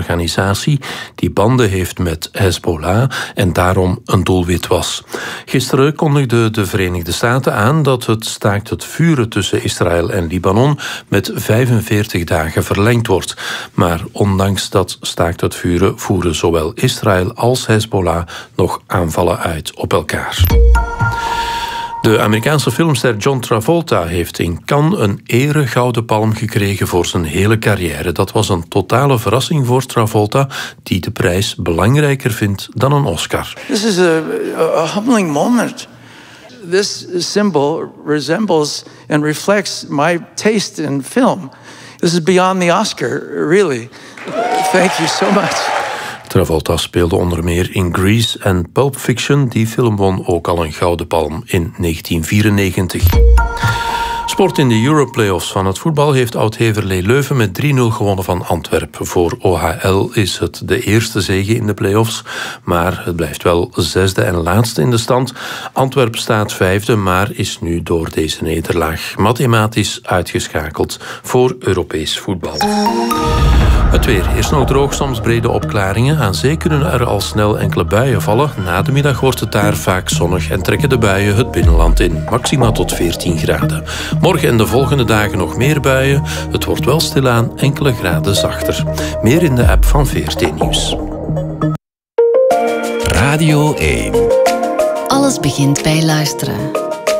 organisatie die banden heeft met Hezbollah en daarom een doelwit was. Gisteren kondigden de Verenigde Staten aan dat het staakt het vuren tussen Israël en Libanon met 45 dagen verlengd wordt. Maar ondanks dat staakt het vuren voeren zowel Israël als Hezbollah nog aanvallen uit op elkaar. De Amerikaanse filmster John Travolta heeft in Cannes een eregouden palm gekregen voor zijn hele carrière. Dat was een totale verrassing voor Travolta, die de prijs belangrijker vindt dan een Oscar. This is a humbling moment. This symbol resembles and reflects my taste in film. This is beyond the Oscar, really. Thank you so much. Travolta speelde onder meer in Grease en Pulp Fiction. Die film won ook al een gouden palm in 1994. Sport in de Europlayoffs van het voetbal heeft Oud-Heverlee Leuven met 3-0 gewonnen van Antwerpen. Voor OHL is het de eerste zege in de playoffs, maar het blijft wel zesde en laatste in de stand. Antwerpen staat vijfde, maar is nu door deze nederlaag mathematisch uitgeschakeld voor Europees voetbal. Het weer. Eerst nog droog, soms brede opklaringen. Aan zee kunnen er al snel enkele buien vallen. Na de middag wordt het daar vaak zonnig en trekken de buien het binnenland in. Maxima tot 14 graden. Morgen en de volgende dagen nog meer buien. Het wordt wel stilaan enkele graden zachter. Meer in de app van VRT Nieuws. Radio 1. Alles begint bij luisteren.